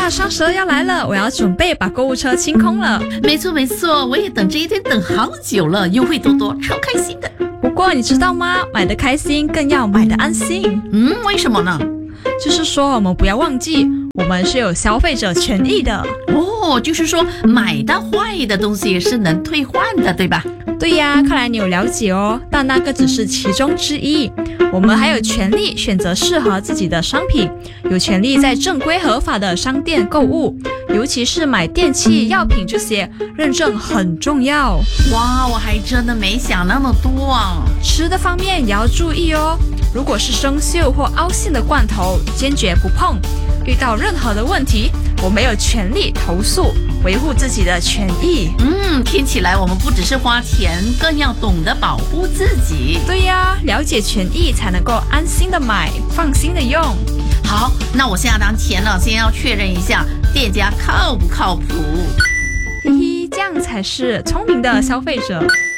哇，双十二要来了，我要准备把购物车清空了。 没错，我也等这一天等好久了，优惠多多，超开心的。 不过你知道吗？买得开心更要买得安心。 为什么呢？ 就是说我们不要忘记，我们是有消费者权益的。 就是说买到坏的东西是能退换的，对吧？ 对呀，看来你有了解哦，但那个只是其中之一。我们还有权利选择适合自己的商品，有权利在正规合法的商店购物，尤其是买电器、药品这些，认证很重要。 哇，我还真的没想那么多啊！ 吃的方面也要注意哦，如果是生锈或凹陷的罐头，坚决不碰。遇到任何的问题，我们有权利投诉，维护自己的权益。 听起来我们不只是花钱，更要懂得保护自己。 对呀，了解权益才能够安心的买，放心的用。 好，那我现在当钱了，先要确认一下店家靠不靠谱。 嘿嘿，这样才是聪明的消费者。